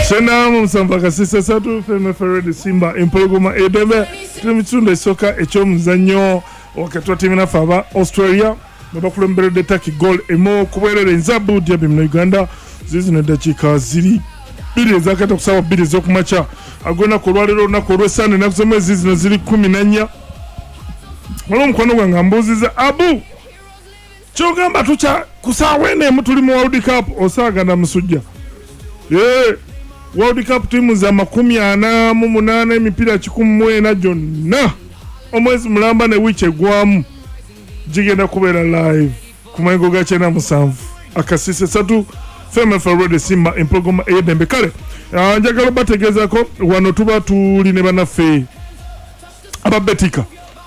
Chena musamba kasisa satu feme Feredi Simba empologoma edebe tumitunda isoka ekyomuzannyo wakati wa timu nafaba Australia babakulembere Turkey goal emo kuberere nzabu Diaby mu Uganda zizina dakika ziri bili zakata kusaba bili zokumacha agona kolwalero nakolwe sane nakusoma zizina ziri 14 wano mkono gwange mbuziza abu kyogamba tucha kusawene mutuli mu World Cup osaga na musujja World Cup timu za 48 emipira 11 jonna omwezi mulamba ne wiche gwamu jigenda kubera live kumayigo ga Chena musanvu akasise satu feme Feredi Simba empologoma edembe kale njagala bategezako wano tuba tuli ne banafe ababetika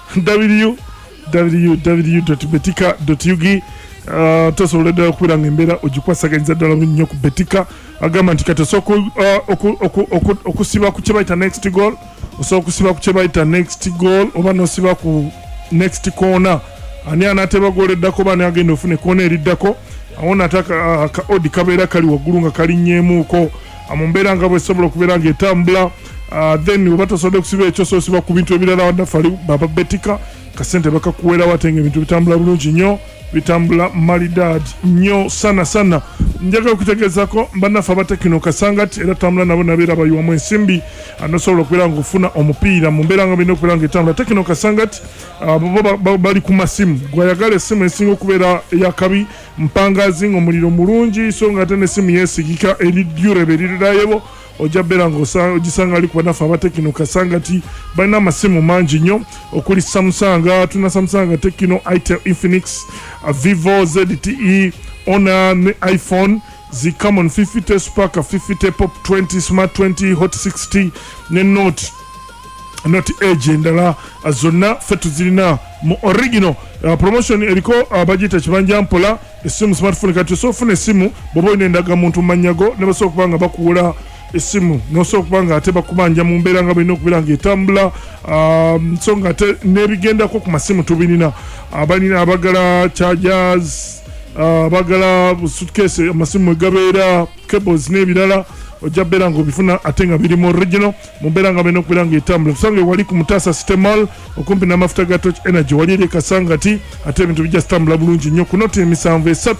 www.betika.ug tosobola okubiranga embeera ogikwasaganyiza ddala nnyo ku betika agamba nti kati osobola okusiba ku kye bayita next goal osobola okusiba ku kye bayita next goal oba n'osiba ku next corner ani anaateba goal eddako oba ani agenda ofune koona eriddako awo naata ka odi kabeera kali waggulu nga kalinnyeemuuko mu mbeera nga bwesobola okubeera ng'etambula then oba tosobodde okusiba ekyo soosiba ku bintu ebirala waddafali baba betika kasente bakakuweera wate nga ebintu bitambula bulungi nnyo bitambula malidad nnyo sana njagala okutegeezako bannaffe abatekino kasangati era tambula nabo nabeera bayiwamu ensimbi anosobola okubeera nga ofuna omupiira mu mbeera nga birina okubeera nga etambula tekino kasangati bo bali ku masimu gwayagala essimu esinga okubeera eyakabi mpangazi ng'omuliro mulungi so nga ate n'essimu yeesigika eridyurebe eririraayebo ojja beera ogisanga ali ku bannaffe abatekino kasangati balina amasimu mangi nnyo okuli Samsung tuna Samsung Tekino Itel Infinix Vivo ZTE Honor ne iPhone zi Camon 50 Spark 50 Pop 20 Smart 20 Hot 60 ne Note Edge endala zonna ffe tuzirina mu original promotion eriko abagita kibanja mpola esimu smartphone kati osofuna esimu bobo olina endagamuntu manyago ne basobola okuba nga bakuwola esimu nosobola okuba nga ate bakubanja mu mbeera nga balina okubeera ng'etambula so nga ate n'ebigendako ku masimu tubirina abalina abagala chargers abagala suitcase amasimu egabeera cables n'ebirala ojja beera ng'obifuna ate nga biri mu original mu mbeera nga balina okubeera ng'etambula tusange wali ku Mutasa Stemal okumpi n'amafuta ga Torch Energy wali eri Kasangati ate ebintu bijja zitambula bulungi nnyo ku noti 7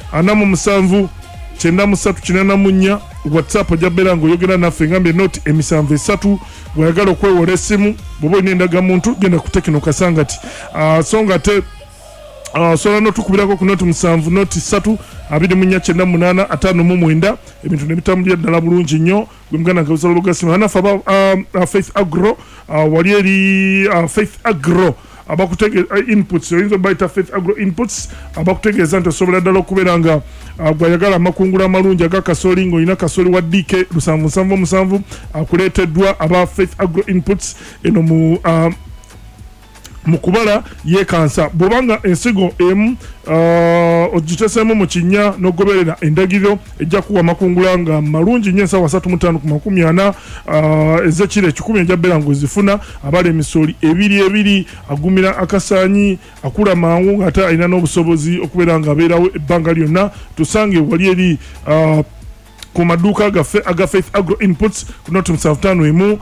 47 93 WhatsApp ojabera ngoyogera naffe ngambye note 7 bwayagala okwewola essimu bwoba olina endagamuntu genda ku Tekino Kasangati so nga te sola notukubirako ku note 7 note 3 24 59 ebintu nebitambulira ddala bulungi nnyo gwemugana nga busala lugasima anafe Faith Agro wali eri Faith Agro abakutege inputs oyinza bayita Faith Agro inputs abakutegeeza nti osobola ddala okubeera nga gwayagala amakungula amalungi aga kasoli ng'olina kasoli wa DK 777 akuleeteddwa aba Faith Agro inputs eno mu kubala yeekansa bw'obanga ensigo emu ogiteseemu mu kinnya n'ogoberera endagiro ejja kuwa amakungula nga malungi nnyo ensaawa 3:5 ku 40 ezekiro 10 ejja beera ng'ozifuna abala emisooli ebiri agumira akasaanyi akula mangu ng'ate alina n'obusobozi okubeera ng'abeerawo ebbanga lyonna tusange wali eri ku maduuka gaffe aga Faith Agro Inputs ku noti 75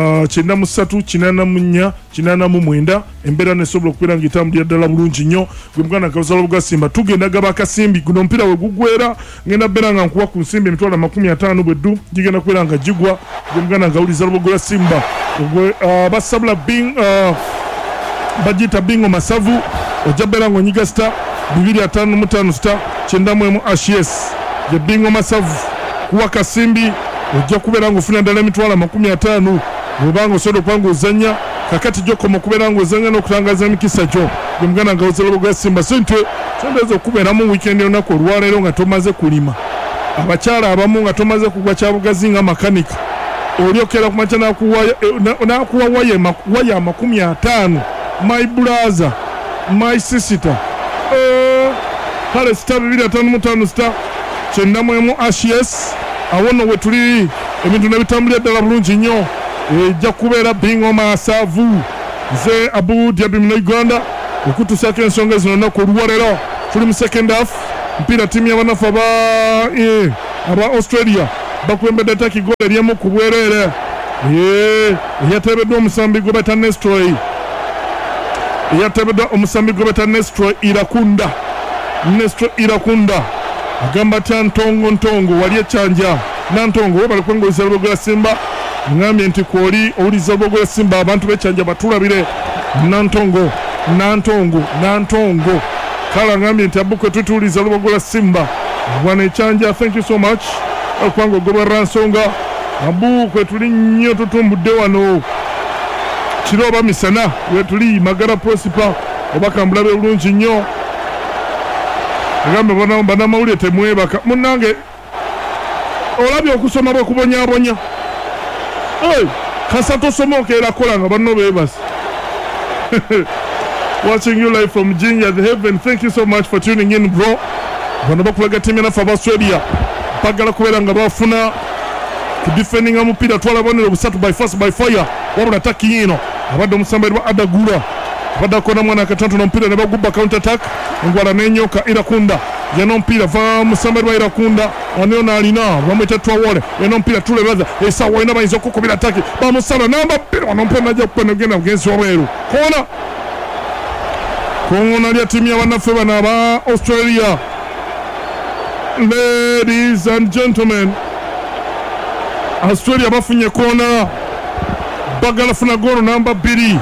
94 embeera nesobola okubeera ng'etambulira ddala bulungi nnyo gwe muganda kabuzalo bugasimba tugenda gaba akasimbi guno mpira we gugwera ngenda beera nga nkuwa ku nsimbi emitwalo 50 bweddu gigenda kubeera nga gigwa gwe muganda ngawuliza lubogola simba basabula bagita bingo masavu ojja beera ng'onyiga star 255 star 91 ashes ye bingo masavu kuwa kasimbi ojja kubeera ng'ofuna ddala emitwalo 50 bw'obanga osobola okuba ng'ozannya kakati gyokoma okubeera ng'ozannya n'okutangaza emikisa gyo gwe muganda nga ozalobo gwa simba sente sondeeza okubeeramu wiikendi olunaku olwaleero nga tomaze kulima abakyala abamu nga tomaze kugwa kyabugazi nga makanika olyokera ku makya n'akuwa waya 50 my brother my sister kale star 255 star 91 ashes awono we tuli ebintu nebitambulira ddala bulungi nnyo ejja kubeera bingo masavu ze Abu Diaby mu Uganda okutusako ensonga zino nnaku olwaleero tuli mu second half mpira timu y'abanafu aba Australia bakulembedde attaki goal eryemu ku bwereere yateebeddwa omusambi gwe bata Nestroy Nestroy Irakunda agamba tya ntongo wali ekyanja nantongo we bali kwengoliza Lubogola Simba ngambye nti kwoli owuliza Lubogola Simba abantu b'ekyanja batulabire nantongo kala ngambye nti abukwe tutuuliza Lubogola Simba bwana ekyanja. Thank you so much okwango goberera nsonga abukwe tuli nnyo tutumbudde wano kiro oba misana wetuli Magara Prosper oba kambulabe bulungi nnyo agambe bannamawulire temwebaka munnange olabye okusoma bwekubonyabonya kasa tosomoka era kola nga banno beebase watching you live from Jinja the Heaven. Thank you so much for tuning in bro. Bano bakulaga timu yaffe aba Australia bagala kubeera nga bafuna kudifendinga mupiira twalabonera busatu by force by fire wabula attacking ino abadde omusambali wa Adagula abadde akona mwana akatono omupiira ne bagubba counter attack ngwala n'enyoka Irakunda yano omupiira va musambali wa Irakunda wano n'alina bamwita Twawole yano omupiira tulebaza esawa walina bayinza okukubira attack bamusala namba bbiri wano omupiira najja kukwena ogenda mugenzi wabweru koona lya timu y'abannaffe bano aba Australia. Ladies and gentlemen, Australia bafunye koona bagala funa goal namba 2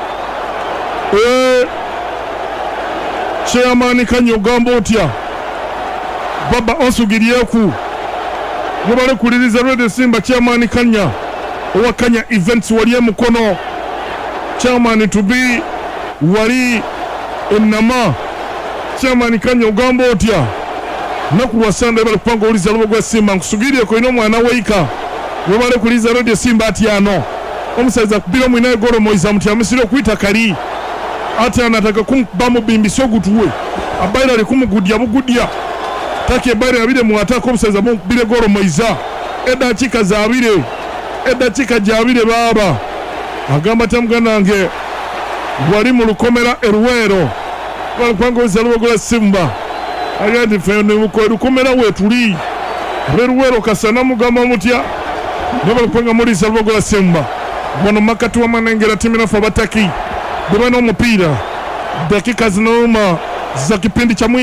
chairman Kanya ogamba otya baba osugiryeku mubale kuliriza Red Simba chairman Kanya owa Kanya events wali emukono chairman to be wali enama chairman Kanya ogamba otya naku wa Sunday bali kupanga uliza Lubogola Simba nkusugiryeko ino mwana weika mubale kuliriza Red Simba atyano omusaiza kubira mwinaye goro moiza mutya misiro kuita kali ate anataka kumbamu bimbiso gutuwe abaira ali kumugudya bugudya take abaira abire mu ataka omusaiza mu bire goro moiza edakika jabire baba agamba tamganange wali mu lukomera eruwero wali kwangoza Lubogola Simba agandi fene muko lukomera wetuli eruwero kasana mugamba mutya nabali kwanga muri Lubogola Simba bono makati wa manengera timu yaffe abataki bwana omupiira dakika zinoma za kipindi cha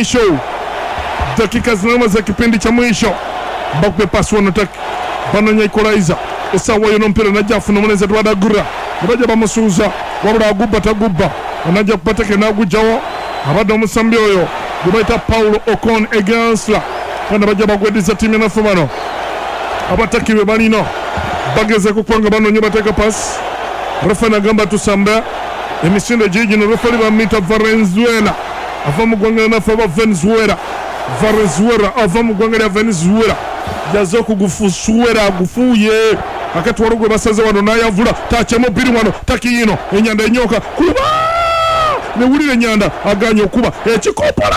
mwisho bakupe pasi wano taki bananya ikolaiza esawa yono mpira najja afuna omuneze Adagula nebajja bamusuuza wabula agubba tagubba anajja kupatake nagujawo abadde omusambi oyo gwebayita Paulo Ocon Egensla bana bajja bagweddiza timu yaffe bano abataki be balina bageze kukwanga banonye bateeka pasi refa nagamba tusamba emisinde gigino refa bamita Valenzuela ava mu ggwanga naffe aba Venezuela ava mu ggwanga lya Venezuela jaza okugufusuwera agufuuye akati waliwo gwe basaze wano n'ayavula takyemu bbiri wano takiyino enyanda enyoka kuba newulira enyanda aganya okuba ekikopola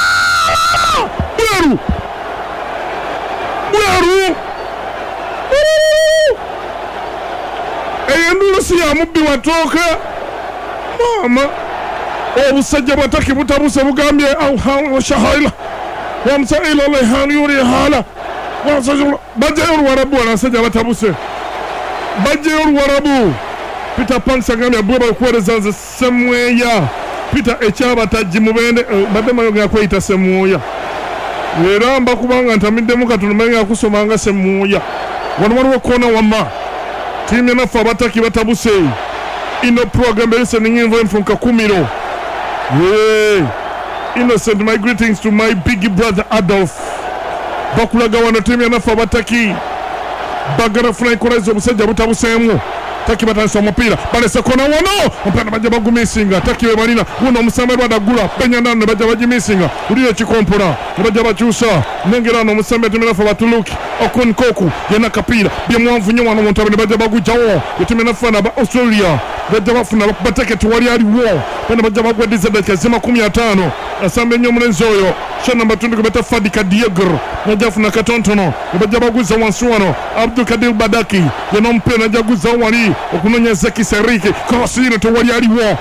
bweru eyendulusi ya mubbi watooka mama obusajja bwataki butabuse bugambye shahaila wamsaila lehani yuri hala bajjayo oluwarabu wanasajja batabuse bajjayo oluwarabu Peter Panks agambye bwe bakuweereza nze semweya Peter ekyabatajji mubende badde mayoga yakweyita semwoya era mbakubanga ntamiddemu katono mayoga akusomanga semwoya wano waliwo koona wamma timu yaffe abataki batabuse ino program listening in from Kakumiro. Innocent, my greetings to my big brother Adolf bakulaga wano timu yaffe abataki bagala funa ikolaiza obusajja butabusemu taki batandisa omupiira balese kona wano ompana bajja bagumisinga taki we balina guno omusambi Adagula penyana ne bajja bagimisinga ulire ekikompona ne bajja bakyusa nengerano omusambi timu yaffe Abatuluki okunkoku yena kapiira byemwanvu nnyo wano omuntu ne bajja bagujjawo timu yaffe aba Australia bajja bafuna bateke tewali aliwo bana bajja bagweddiza dakika zima 15 asambe nnyo omulenzi oyo shana batundu kubeta Fadika Diegr najja afuna katontono ne bajja baguza wansi wano Abdul Kadir Badaki yena omupiira najja guza wali okunonya Zeki Seriki kosino tewali aliwo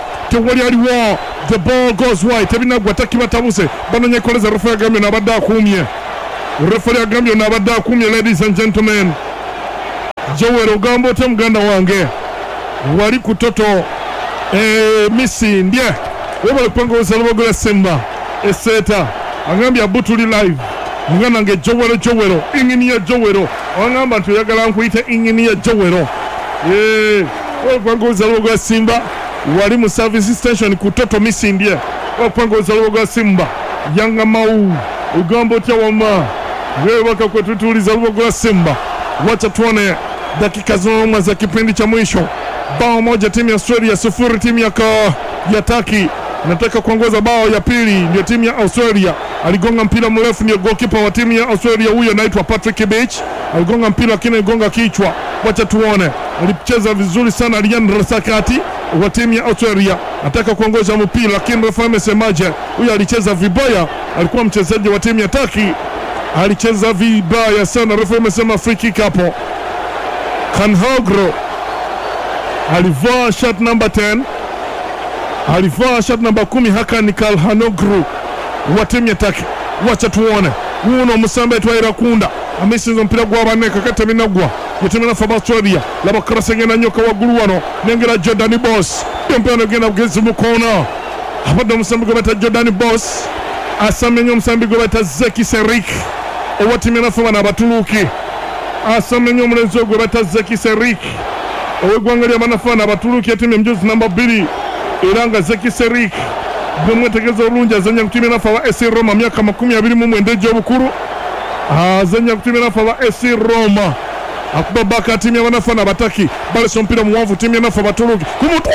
the ball goes wide tebinagwa taki batabuse banonya koleza refa gambe nabadde akumye referee agambye n'abadde akumye. Ladies and gentlemen, Joel ogamba otya muganda wange wali ku toto misindye webale kwangooza Lubogola Simba eseta agambye abutuli live muganda wange Joel inginiya Joel wangamba nti oyagala nkuyite inginiya Joel webale kwangooza Lubogola Simba wali mu service station ku toto misindye webale kwangooza Lubogola Simba Yanga Mau ogamba otya wama webaka kwetutuliza Lubogola Simba. Wacha tuone dakika zoma za kipindi cha mwisho. Bao moja timu ya Australia, 0 timu ya Turkey. Nataka kuongoza bao ya pili ndio timu ya Australia. Aligonga mpira mrefu ndio goalkeeper wa timu ya Australia huyo anaitwa Patrick Beach. Aligonga mpira lakini aligonga kichwa. Wacha tuone. Alicheza vizuri sana Ryan Rasakati wa timu ya Australia. Nataka kuongoza mpira lakini refa amesemaje? Huyo alicheza vibaya. Alikuwa mchezaji wa timu ya Turkey. Alicheza vibaya sana. Refa amesema free kick hapo. Kanhogro alivaa shirt number 10, alivaa shirt number 10 Hakan Kalhanoglu wa timu ya Turkey. Wacha tuone uno musambe twaira kunda amisinzo mpira gwa baneka kata minagwa yetemena fa Australia laba krasengena nyoka wa guluwano nengera Jordan Boss mpano gena bugezi mukona abado musambe gwa bata Jordan Boss asamenyo musambe gwa bata Zeki Serik owatimena fa bana batuluki asamenyo mulenzo gwa bata Zeki Serik owegwangalia manafana batuluki yatime mjuzi namba 2 iranga Zeki Serik bwemwetegezo olungi azanya kutimena nafa wa AC Roma myaka 29 gy'obukulu azanya kutimena nafa wa AC Roma akubabaka timu y'abanafana bataki baleso mpira muwanvu timu y'anafa batuluki kumutwa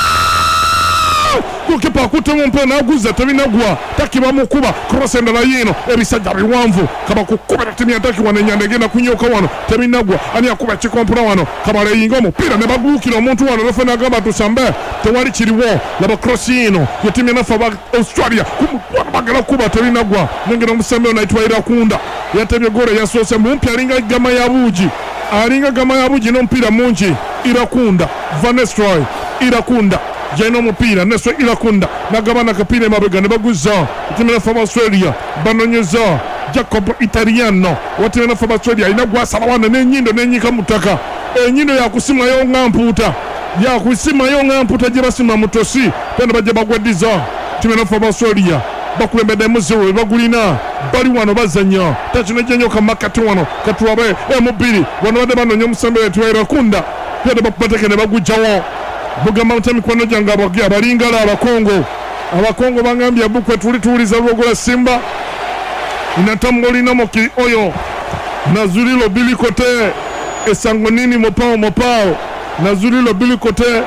kukipa akutemu mpira naguza tabinagwa taki bamukuba cross endala yino ebisajja biwanvu kaba kukubira timu ya Turkey wanenyanegenda kunyoka wano tabinagwa ani akuba kikompura wano kaba leyinga omupira ne bagulukira omuntu wano refena agamba tusambe tewali kiriwo laba cross yino ya timu y'anafa ba Australia bagala kuba tabinagwa nengera omusambe onaitwa Irakunda yatebye gore yasoose mumpya alinga gama ya buji alinga gama ya buji n'ompira mungi Irakunda Vanestroy Irakunda jaino mupira Neswe Irakunda nagabana kapine mabega ne baguza timena fa Australia banonyeza Jacob Italiano watimena fa Australia inagwa sabawana n'enyindo n'enyika mutaka enyindo ya kusima yo ngamputa ya kusima yo ngamputa jibasima mutosi penda baje bagwediza timena fa Australia bakulembede muziro bagulina bali wano bazanya tachinejenyo kamakati wano katuwabe mubiri wano bade banonye musambe wetu Irakunda penda bakubateke ne bagujawo bugamba mutami kwano janga abagia balingala abakongo bangambya bukwe tulituliza Lubogola Simba inatambulina moki oyo nazulilo bilikote esango nini mopao nazulilo bilikote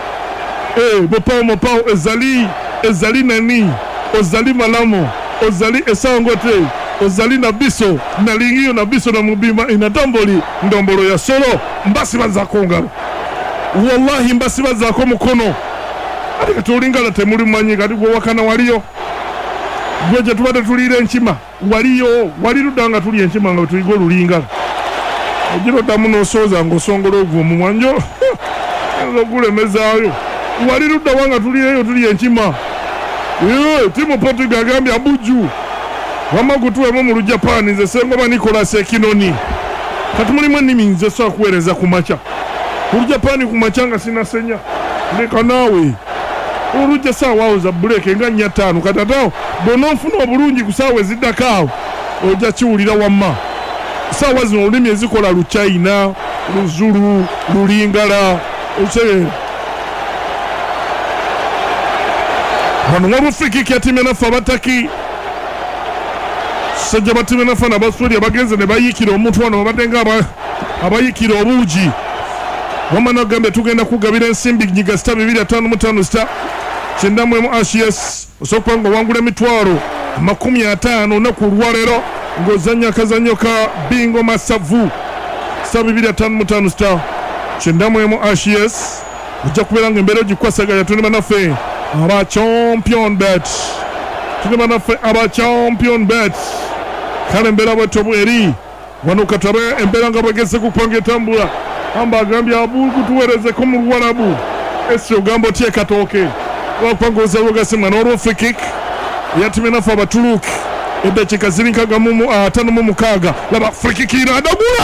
mopao ezali nani ozali malamo ozali esangote ozali na biso na lingio na biso na mubima inatambuli ndombolo ya solo mbasi baza konga wallahi mbasi bazako mukono ati tulingala temuli manyi kati gwo wakana waliyo gweje tubade tulire enchima wali ludanga tuli enchima nga tuligo lulingala ojiro tamuno soza ngosongolo ogwo mu mwanjo ngogule mezayo wali ludda wanga tulireyo tuli enchima timu Portugal gambya buju wamagutuwemo mu Japan nze sengoba Nicolas Ekinoni kati muli mwenimi nze so kuwereza kumacha Japan kumachanga sina senya leka nawe uruje sawa za break nga 5 katatawo bononfuno bulungi kusawe ziddakaawo oja kiwulira wamma sawa zino olulimi ezikola Luchina Luzulu Lulingala ose wano wabufiki kiatime nafa abataki sajja batime nafa n'Abasuudia bagenze ne bayikira omuntu wano babadenga abayikira obuugi wamana gambe tugenda kugabira ensimbi nyiga star 255 star chendamu mu ashes osokwango wangula emitwaro 50 naku lwalero ngozanya kazanyoka bingo masavu star 255 star chendamu mu ashes ujja kuberanga embere gikwasaganya tuni banafe aba champion bet tuni banafe aba champion bet kale mbera bwetobu eri wano katabe embera nga bageze kupange tambula amba agambya abugu tuwereze ko mu Rwarabu ese ogambo tie katoke wakwangoza Lubogola Simba no free kick yatimena fa Batuluki eddakiika ziri 56 laba frikikira adagula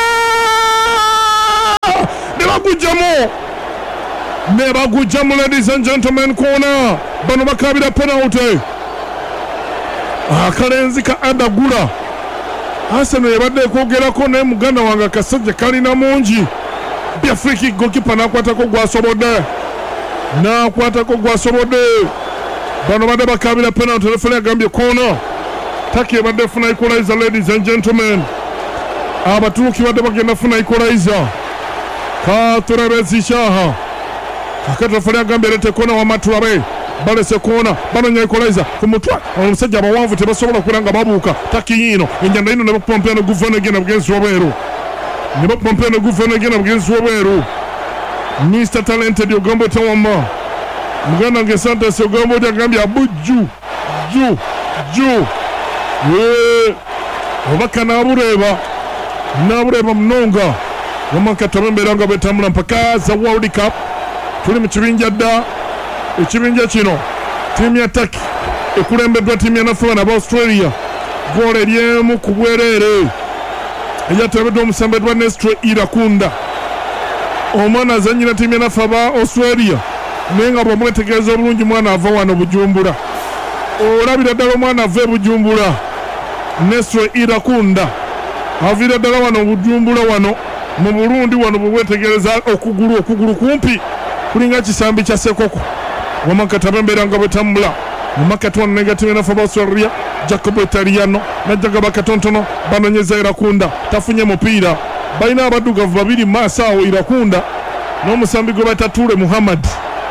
ne bagujjamu ladies and gentlemen corner bano bakabira penalty akalenzi ka adagula Arsenal yabadde kwogerako naye muganda wange akasajja kalina mungi bya free kick goalkeeper n'akwatako gwasobodde bano badde bakabira penalty referee agambye corner Taki badde funa equalizer ladies and gentlemen abatuuki badde bagenda funa equalizer katurabezi shaha kakati referee agambye lete corner wamatulabe balese kona banonya equalizer ku mutwa omusajja abawanvu tebasobola okulanga babuuka Taki yino enjanda yino ne bapompera guvana again against Robero Mr. Talented Ogombo Tawamba muganda nge Santos Ogombo agambye abujju ju obaka nabureba mnonga wamaka tabembera betambula mpaka za World Cup tuli mu kibinja dda ekibinja kino tiimu ya Taki ekulembeddwa tiimu ya Nafana aba Australia goal eryemu ku bwereere eyateebeddwa omusambedwa Nestre Irakunda omwana azanyira tiimu ya Nafa aba Australia naye nga bw'omwetegereza obulungi mwana ava wano Bujumbura olabira ddala omwana ava e Bujumbura Nestre Irakunda aviira ddala wano Bujumbura wano mu Burundi wano bw'obwetegereza okugulu kumpi kulinga kisambi kya Sekoko wamaka tabembera nga bwetambula mumakati wano negatimu Nafa aba Australia Jacobo Italiano najjaga bakatontono banonyeza Irakunda tafunye mupiira balina abaddugavu babiri maaso awo Irakunda n'omusambi gwe bayita Ture Muhammad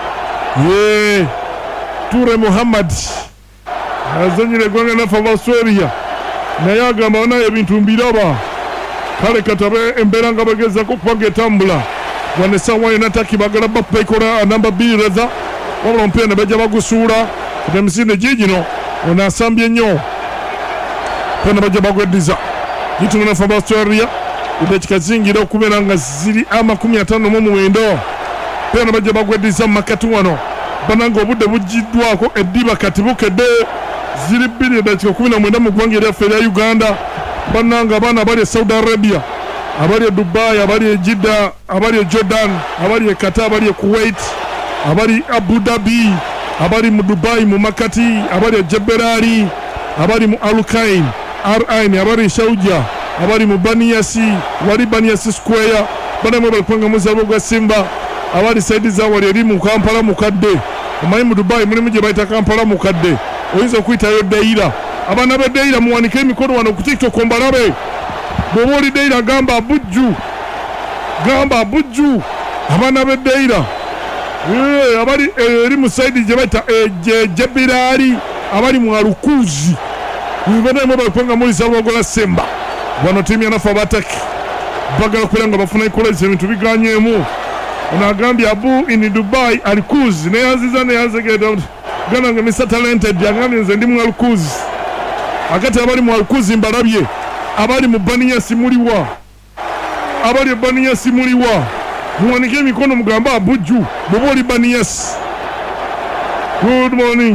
Ture Muhammad azanyira eggwanga Nafa aba Australia naye agamba naye ebintu mbiraba kale katabe embeera nga bagezako okubaga etambula wano essaawa yonna Taki bagala bapeikola namba 2 reza wabula omupiira ne bajja bagusuula kati emisinde giigino ono asambye nnyo pena bajja bagweddiza gituma Nafa aba Australia eddakiika zingira okubeera nga ziri 59 pena bajja bagweddiza mu makati wano bananga obudde bugiddwako eddiba kati bukedde ziri 2 eddakiika 19 mu ggwanga eryaffe erya Uganda bananga abaana abali e Saudi Arabia abali e Dubai abali e Jeddah abali e Jordan abali e Qatar abali e Kuwait abali Abu Dhabi abali mu Dubai mu makati abali e Jebel Ali abali mu Al-Qaim abali e Sharjah abali mu Baniasi wali Baniasi Square banamu bali kwanga muzabo gwa Simba abali saidi za wali eri mu Kampala mukadde omanyi mu Dubai mulimu gye bayita Kampala mukadde oyinza okuyitayo Deira abaana be Deira muwanike emikono wano ku TikTok mbalabe bw'oba oli Deira gamba abujju abaana be Deira abali eri mu saidi gye bayita Jebirali abali mu Alukuzi banamu bali kwanga muzabo gwa Simba wano tiimu ya Nafa aba Taki bagala kubeera nga bafuna equalizer ebintu biganyemu ono agambye Abu in Dubai Alukuzi neyanzigeda gana nga Mr. Talented agambye nze ndi mu Alukuzi akati abali mu Alukuzi mbalabye abali mu Baniasi muliwa muwanike emikono mugamba abujju bw'oba oli Baniasi. Good morning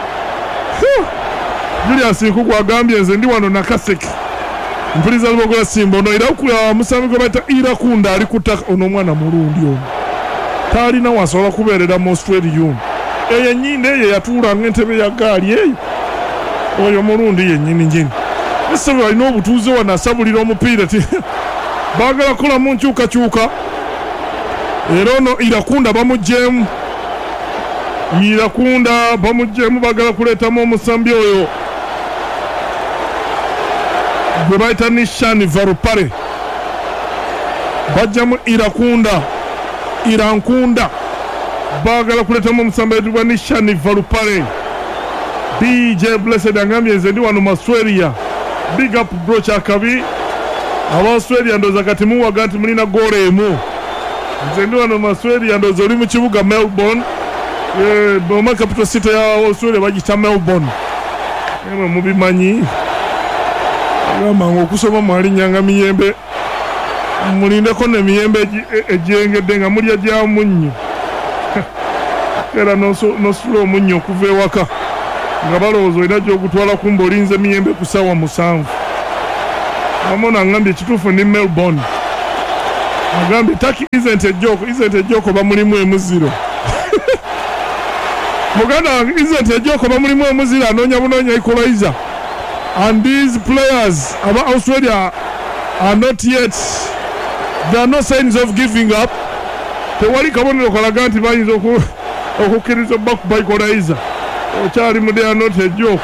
Julius Nkuku agambye nze ndi wano Nakaseke mpuliriza Lubogola Simba ono era musambi gwe bayita Irakunda ali ku Ttaka ono omwana mulundi ono talina wasobola kubeerera mu Australia eyo ennyindi eyo yatuulanga entebe ya gaali eyo oyo mulundi yennyini ese alina obutuuze wano asabulira omupiira baagala kukolamu nkyukakyuka era ono Irakunda bamugjeemu baagala kuleetamu omusambi oyo gwe bayita Nishan Varupare bajjamu Irankunda baagala kuleetamu omusambi ayitibwa Nishan Varupare. DJ Blessed angambye nze ndi wano mu Australia big up bro Kyakabi aba Australia ndoza kati muwaga nti mulina goal emu nze ndi wano mu Australia ndoza oli mu kibuga Melbourne boma capital city ya Australia bagita Melbourne mubimanyi agamba ng'okusoma mwali nyanga miyembe mulindeko n'emiyembe egyengedde nga mulya gya munnyo era n'osula omunnyo okuva ewaka nga balowooza olina gy'ogutwala kumba olinze miyembe ku ssaawa 7. Amona angambye ekituufu ni Melbourne. Agambye Turkey isn't a joke bamulimu emuziro. Muganda isn't a joke bamulimu emuziro anoonya bunoonya equalizer. And these players aba Australia are not yet, there are no signs of giving up. Tewali kabonero kalaga nti bayinza okukkiriza okuba equalizer. Okyali they are not a joke.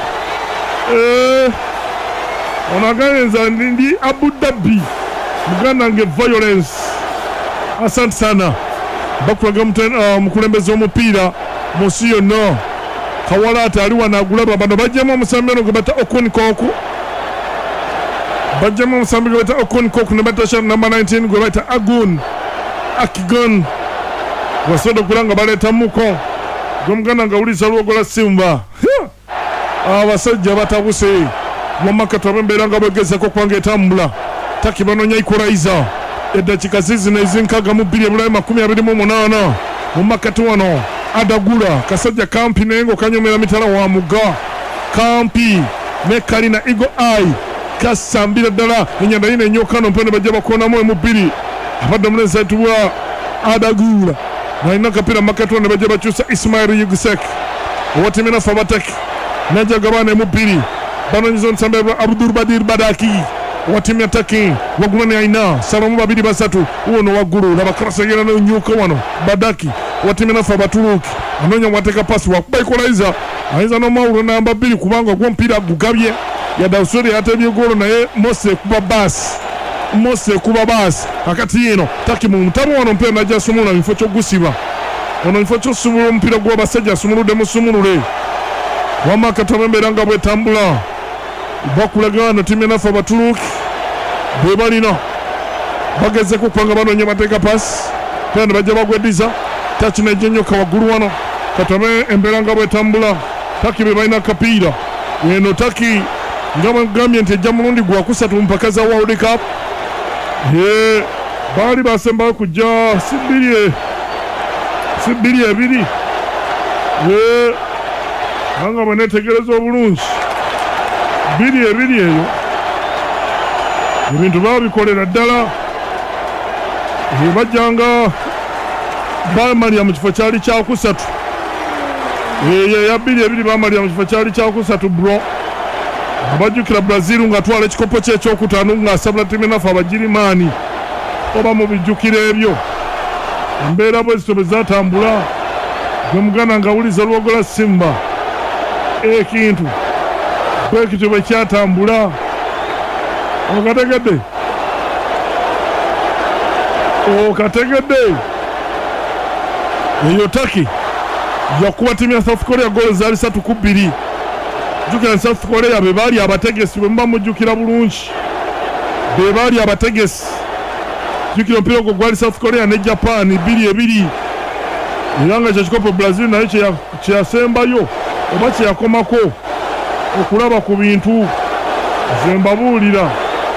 Onaganza ndi Abu Dhabi. Muganda nge violence. Asante sana. Bakulaga mukulembeze omupiira musi yonna. Kawalata aliwa nagulaba bano bajjamu omusambeno gwe bata Okonkwoku. Bajjamu omusambi gwe bata Okonkwoku ne bata shot number 19 gwe bata Akigon. Wasodo kulanga baleta muko. Gomuganda nga ulisa Luogola Simba. Abasajja batabuse. Mwamaka twabembeera nga bwegezako kwanga etambula. Turkey banoonya equalizer. Eddakiika zizino ezinkaga mu 2:28 mu makati wano. Adagula kasajja Kampi naye ng'okanyomera mitala wa mugga. Kampi ne Kalina Eagle Eye kasambira ddala ennyanda yino ennyokano mpene bajja bakoonamu emu 2. Abadde omulenzi ayitibwa Adagula nalina kapiira makati wano ne bajja bakyusa Ismail Yugsek owatimina fa Turkey najja gabaana emu 2. Banoonyeza omusambi Abdul Badir Badaki watimya Turkey waggulu ne ayina salamu 2-3 wono waggulu laba karasegera n'onyuuka wano Badaki watimina fa Baturuki anoonya wateeka pasi wakuba equalizer ayinza n'omawulo namba 2 kubanga gwo omupiira gugabye yadde Australia yatebye goolo naye Mose kuba baasi akati yino Turkey mu mutabo wano omupiira najja asumulula mu kifo ky'ogusiba ono mu kifo ky'osumulula omupiira gw'abasajja asumuludde musumulule wamma katomembeera nga bwetambula bakulaga wano timina fa Baturuki bwe balina bagezeko kubanga banoonya bateeka pasi pene bajja bagweddiza Turkey nejja ennyoka waggulu wano katome embeera nga bwetambula Turkey be balina kapiira eno Turkey nga bagambye nti ejja mulundi gwa 3 mu mpaka za World Cup. Baali basembayo kujja si 2-2 nga bweneetegereza obulungi 2-2 eyo ebintu baabikolera ddala bajjanga bamalira mu kifo kyali kya 3 eyo ya 2-2 bamalira mu kifo kyali kya 3 bro. Abajjukira Brazil ng'atwala ekikopo kye ekyokutaano ng'asabula ttiimu ennafu Abagirimaani oba mu bijjukiro ebyo embeera bwe zito bwe zaatambula gwe muganda ng'awuliza Luogola Simba ekintu bwe kityo bwe kyatambula okategedde eyo Turkey yakuba ttiimu ya South Korea goolo zaali 3-2. Jukira South Korea be baali abategesi bwe muba mujjukira bulungi be baali abategesi. Jukira omupiira ogwo gwali South Korea ne Japan 2-2 era nga kyekikopo Brazil naye kyeyasembayo oba kyeyakomako okulaba ku bintu ze mbabuulira.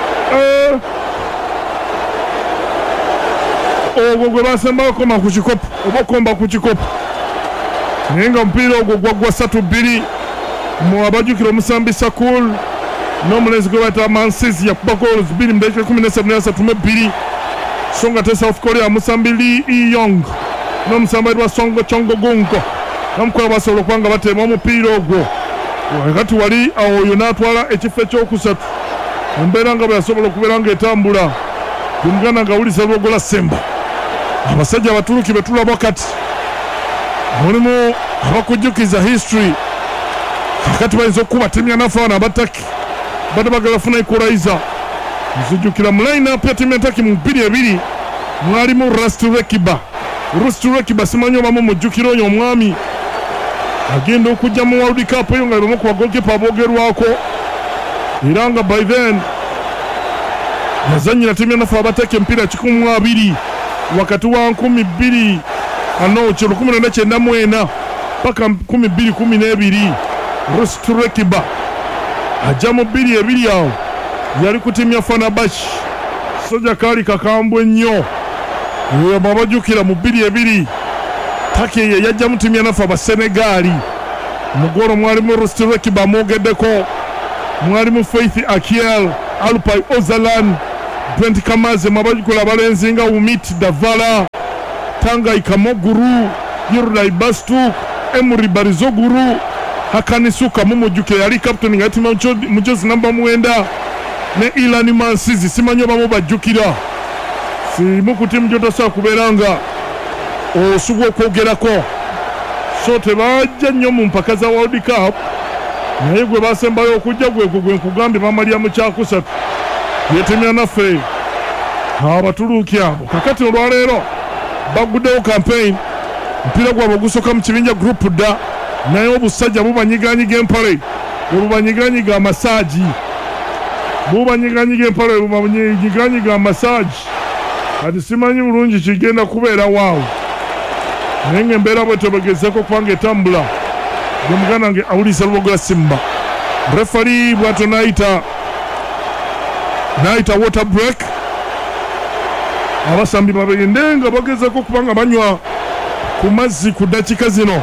Ogwo gwe basembayo koma ku kikopo oba okomba ku kikopo naye nga omupiira ogwo gwaggwa 3-2 mu abajjukira omusambi Sakul n'omulenzi gwe bayita Mansizi yakuba goals 2 mu dakiika 17-2 so nga te South Korea musambi Lee Yong n'omusambi ayitibwa Songo Chongo Gunko namukola basobola okuba nga bateema omupiira ogwo wakati wali oyo n'atwala ekifo ekyokusatu embeera nga bwe yasobola okubeera ng'etambula omuganda ng'awuliza Luogola Simba. Abasajja Abaturuki be tulaba kati mulimu abakujjukiza history kakati bayinza okuba ttiimu ya Nafana aba Turkey badde bagala funa equalizer nzijjukira mu line-up ya ttiimu ya Turkey mu 2-2 mwalimu Rustu Rekiba simanyi obamu mujjukira oyo omwami agenda okujja mu World Cup eyo nga bamu ku bagolkipa aboogerwako era nga by then yazannyira ttiimu ya Nafana aba Turkey empiira 12 wakati wa 1994 paka 2012 Rustu Rekiba ajja mu 2-2 awo yali ku ttiimu ya Fenerbahce soja kaali kakambwe nnyo eyo babajjukira mu 2-2 Turkey ye yajja mu ttiimu ya Nafu Abasenegaali mugoro mwalimu Rustireki bamogeddeko, mwalimu Faith Akiel, Alpai Ozalan, Brent Kamaze, mabajikola abalenzi nga Umit Davala, Tanga Ikamoguru, Yurlai Bastu, Emuri Barizoguru, Hakanisuka Mumujuke yali captain ngati mujozi namba 9 ne Ilani Mansizi simanyo bamu bajukira simukuti mjoto sa kuberanga osugo kwogerako so tebajja nnyo mu mpaka za World Cup naye gwe basembayo okujja gwe nkugambe bamaliya mu kyakusatu yetemya naffe abatuluuki abo kakati olwaleero baguddewo campaign mpira gwabwe gusoka mu kibinja group da naye obusajja bubanyiganyiga empale bubanyiganyiga amasaaji bubanyiganyiga amasaaji kati simanyi bulungi kigenda kubeera waawo naye ng'embeera bwe tebagezeeko kubanga etambula gwe muganda nge awulisa Lubogola Simba refari bw'atyo n'ayita water break abasambi babende nga bagezeeko kubanga banywa ku mazzi ku ddakiika zino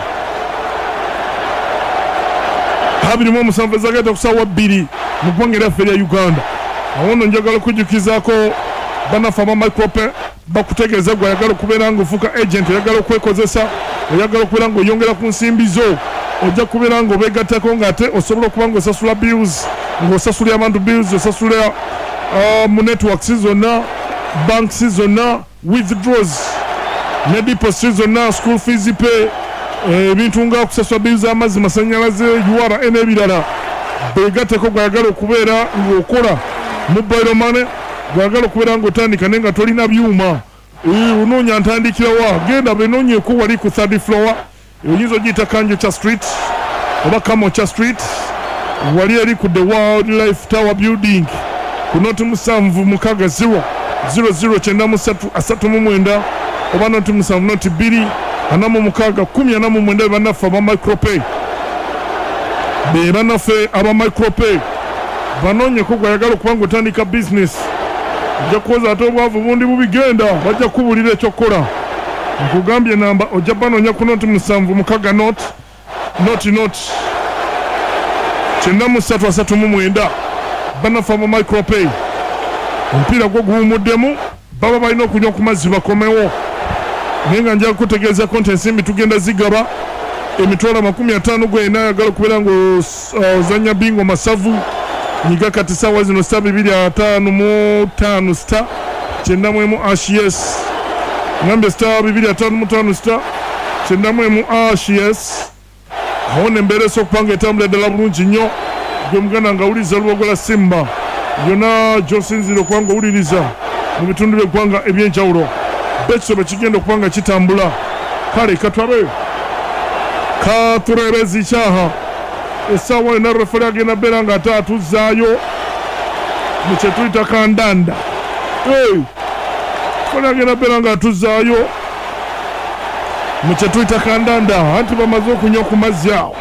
27 ezagenda kusaawa 2 mu ggwanga lyaffe lya Uganda. Awo nno njagala okujjukizaako banafu aba micrope bakutegeeza gwe oyagala okubeera ng'ofuuka agent, oyagala okwekozesa, oyagala okubeera ng'oyongera ku nsimbi zo, ojja kubeera ng'obeegattako ng'ate osobola okuba ng'osasula bills, ng'osasulira abantu bills, osasulira mu networks zonna, banks zonna, withdraws ne deposits zonna, school fees pay, ebintu nga okusasula bills z'amazzi, masannyalaze, URA n'ebirala. Beegatteko gwayagala okubeera ng'okola mobile money, gwayagala okubeera ng'otandika naye nga tolina byuma. Onoonya ntandikirawa, genda benoonyeeko wali ku 3rd floor, oyinza ogiyita Kanjocha Street oba Kamocha Street, wali eri ku the Wildlife Tower Building ku noti 760 009339 oba noti 7 2 46 bannaffe aba micropay be bannaffe aba micropay banoonyeko gwayagala okuba ng'otandika business, ojja kuwoza ate obwavu bundi bubigenda bajja kubuulira ekyokukola. Nkugambye namba ojja banoonya ku noti 7 noti 9339 bannaffe aba micropay. Omupiira gwo guwumuddemu, baba balina okunywa ku mazzi bakomewo, naye nga njala kutegeezako nti ensimbi tugenda zigaba emitwalo 50 gwena ayagala okubeera ng'ozannya bingo masavu nyiga kati ssaawa zino 255 star 91 ashes ngambye star 255 star 91 ashes. Awo nembeera esokupanga etambula eddala bulungi nnyo, gwe muganda nga awuliriza Lubogola Simba yonna gy'osinzira okuba nga owuliriza mu bitundu by'eggwanga eby'enjawulo. Bekisobe kigenda okuba nga kitambula. Kale katurebe zikyaha essaawa yonna referi agenda beera nga ate atuzzaayo mu kye tuyita kandanda. Referi agenda beera nga atuzzaayo mu kye tuyita kandanda, anti bamaze okunywa ku mazzi awo.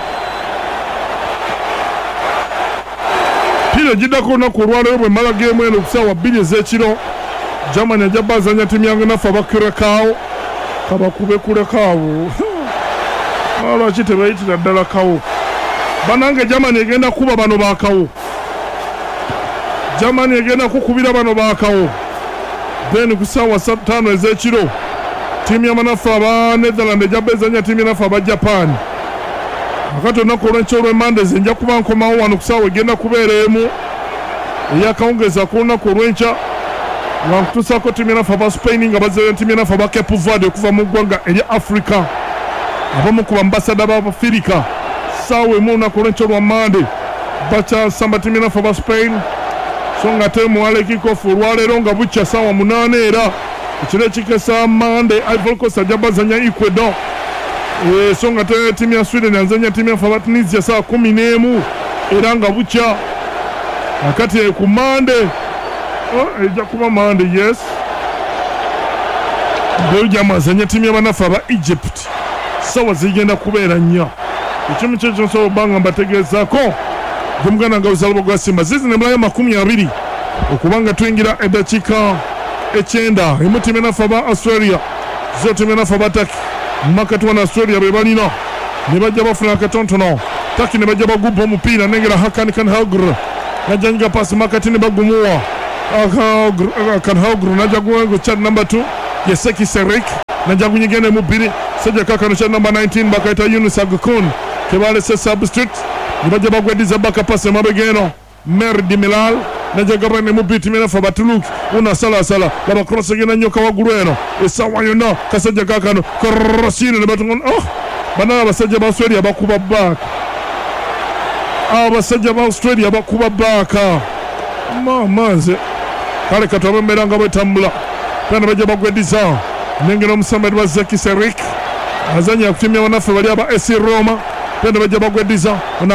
Pira giddako olunaku olwaleero bwe mala geemu eno ku ssaawa 2 ez'ekiro. Germany ajja bazanya ttiimu yange naffe abakurekaawo kabakube kurekaawo lwaki tebayitira ddala kawo banange. Germany egenda kuba bano baakawo, Germany egenda kukubira bano baakawo. Then ku ssaawa 5 ez'ekiro ttiimu y'amanaffe aba Netherland ejja bezanya ttiimu y'anaffe aba Japan. Akati olunaku olw'enkya olw'Emandezi nja kuba nkomawo wano ku ssaawa egenda kubeera emu ey'akawungeezi ak'olunaku olw'enkya nga nkutuusaako ttiimu y'anaffe aba Spain nga bazanya ttiimu y'anaffe aba Cape Verde okuva mu ggwanga erya Africa, abamu ku bambasada b'Abafirika. Ssaawa emu olunaku olw'enkya olwa Mande bakyasamba ttiimu y'anaffe aba Spain, so nga ate muwala ekikofu olwaleero nga bukya ssaawa 8 era ekiro ekikesa Mande Ivory Coast ajja bazanya Ecuador. So nga ate ttiimu ya Sweden azanya ttiimu y'anaffe aba Tunisia ssaawa 11 era nga bukya. Akati ku Mande ejja kuba Mande, yes, Belgium azanya ttiimu y'abanaffe aba Egypt. Ssaawa zigenda kubeera nnya. Ekimu kyekyo nsobola okuba nga mbategeezaako gwe muganda nga Lubogola Simba. Zizina emulayo 20 okuba nga tuyingira eddakiika 9. Emu ttiimu y'anaffe aba Australia, zo ttiimu y'anaffe aba Turkey mu makati wano Australia be balina ne bajja bafuna akatontono Taki ne bajja bagubba omupiira nengera Hakan Kanhagr najanja pasi makati ne bagumuwa Kanhagr najja guwengo chat number 2 Yeseki Serik najja gunyigene mubiri sajja kakano chat number 19 bakaita Yunus Agukun kebale se substitute ne bajja bagwediza baka pasi mabegeno Merdi Milal najja gabrane mubiti menafa batuluki una sala laba cross gena nyoka wagulu eno esawa yonna kasajja kakano korosine ne batungon bana abasajja ba Australia bakuba back abasajja ba Australia bakuba back maze kale katobe meranga bwetambula bana bajja bagwediza nengeno Muhammad wa Zeki Serik azanya kutimya wanafe bali aba AC Roma bana bajja bagwediza